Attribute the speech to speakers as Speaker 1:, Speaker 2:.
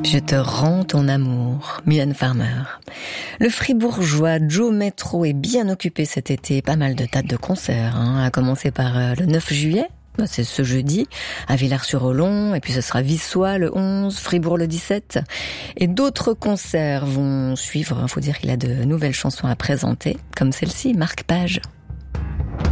Speaker 1: Je te rends ton amour, Mylène Farmer. Le fribourgeois Joe Metro est bien occupé cet été, pas mal de dates de concerts, à commencer par le 9 juillet. C'est ce jeudi, à Villars-sur-Olon, et puis ce sera Vissois le 11, Fribourg le 17. Et d'autres concerts vont suivre. Il faut dire qu'il a de nouvelles chansons à présenter, comme celle-ci, Marque-Page.